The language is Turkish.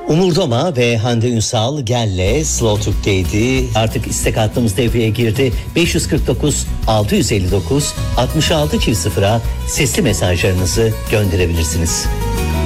Umur Doma ve Hande Ünsal Gel'le Slow Türk'teydi. Artık istek hattımız devreye girdi. 549 659 66 0'a sesli mesajlarınızı gönderebilirsiniz.